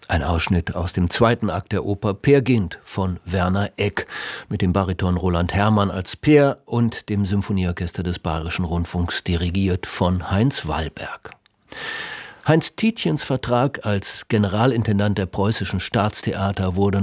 Ein Ausschnitt aus dem zweiten Akt der Oper Peer Gynt von Werner Egk mit dem Bariton Roland Herrmann als Peer und dem Symphonieorchester des Bayerischen Rundfunks dirigiert von Heinz Wallberg. Heinz Tietjens Vertrag als Generalintendant der Preußischen Staatstheater wurde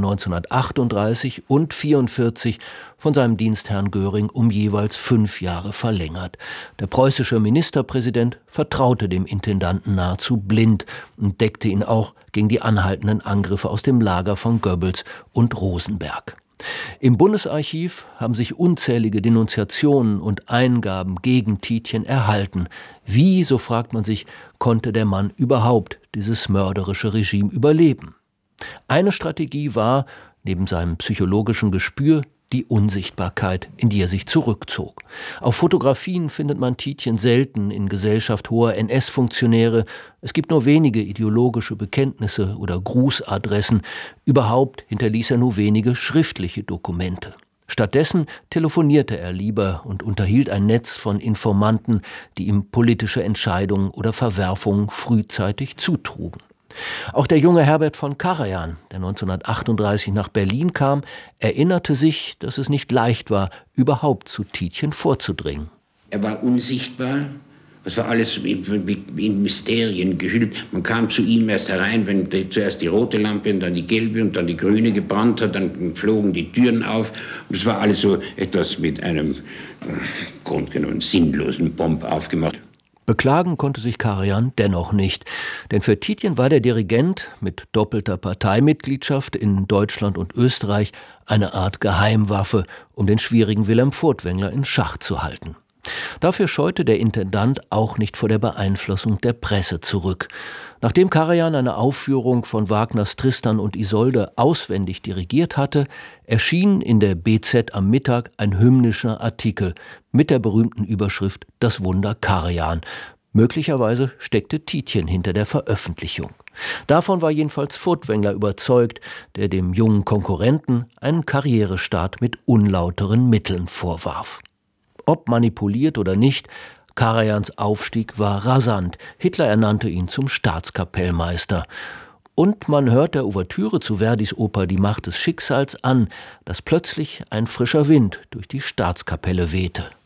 1938 und 1944 von seinem Dienstherrn Göring um jeweils 5 Jahre verlängert. Der preußische Ministerpräsident vertraute dem Intendanten nahezu blind und deckte ihn auch gegen die anhaltenden Angriffe aus dem Lager von Goebbels und Rosenberg. Im Bundesarchiv haben sich unzählige Denunziationen und Eingaben gegen Tietjen erhalten. Wie, so fragt man sich, konnte der Mann überhaupt dieses mörderische Regime überleben? Eine Strategie war, neben seinem psychologischen Gespür, die Unsichtbarkeit, in die er sich zurückzog. Auf Fotografien findet man Tietjen selten in Gesellschaft hoher NS-Funktionäre. Es gibt nur wenige ideologische Bekenntnisse oder Grußadressen. Überhaupt hinterließ er nur wenige schriftliche Dokumente. Stattdessen telefonierte er lieber und unterhielt ein Netz von Informanten, die ihm politische Entscheidungen oder Verwerfungen frühzeitig zutrugen. Auch der junge Herbert von Karajan, der 1938 nach Berlin kam, erinnerte sich, dass es nicht leicht war, überhaupt zu Tietjen vorzudringen. Er war unsichtbar, es war alles in Mysterien gehüllt. Man kam zu ihm erst herein, wenn zuerst die rote Lampe und dann die gelbe und dann die grüne gebrannt hat, dann flogen die Türen auf. Und es war alles so etwas mit einem grundgenommen sinnlosen Bomb aufgemacht. Beklagen konnte sich Karajan dennoch nicht, denn für Tietjen war der Dirigent mit doppelter Parteimitgliedschaft in Deutschland und Österreich eine Art Geheimwaffe, um den schwierigen Wilhelm Furtwängler in Schach zu halten. Dafür scheute der Intendant auch nicht vor der Beeinflussung der Presse zurück. Nachdem Karajan eine Aufführung von Wagners Tristan und Isolde auswendig dirigiert hatte, erschien in der BZ am Mittag ein hymnischer Artikel mit der berühmten Überschrift »Das Wunder Karajan«. Möglicherweise steckte Tietjen hinter der Veröffentlichung. Davon war jedenfalls Furtwängler überzeugt, der dem jungen Konkurrenten einen Karrierestart mit unlauteren Mitteln vorwarf. Ob manipuliert oder nicht, Karajans Aufstieg war rasant. Hitler ernannte ihn zum Staatskapellmeister. Und man hört der Ouvertüre zu Verdis Oper Die Macht des Schicksals an, dass plötzlich ein frischer Wind durch die Staatskapelle wehte.